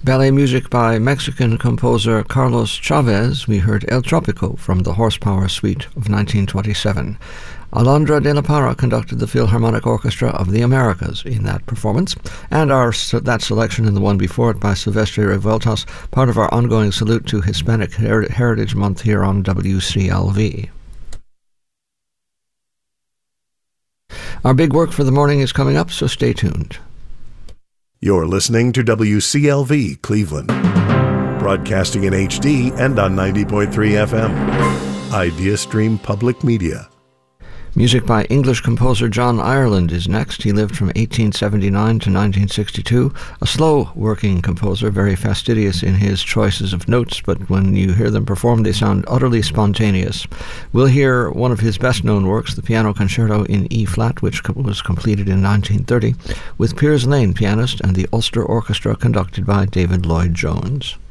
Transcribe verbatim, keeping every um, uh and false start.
Ballet music by Mexican composer Carlos Chavez. We heard El Tropico from the Horsepower Suite of nineteen twenty-seven. Alondra de la Parra conducted the Philharmonic Orchestra of the Americas in that performance, and our that selection and the one before it by Silvestre Revueltas, part of our ongoing salute to Hispanic Her- Heritage Month here on W C L V. Our big work for the morning is coming up, so stay tuned. You're listening to W C L V Cleveland, broadcasting in H D and on ninety point three F M. IdeaStream Public Media. Music by English composer John Ireland is next. He lived from eighteen seventy-nine to nineteen sixty-two. A slow-working composer, very fastidious in his choices of notes, but when you hear them performed, they sound utterly spontaneous. We'll hear one of his best-known works, the Piano Concerto in E-flat, which was completed in nineteen thirty, with Piers Lane, pianist, and the Ulster Orchestra conducted by David Lloyd-Jones.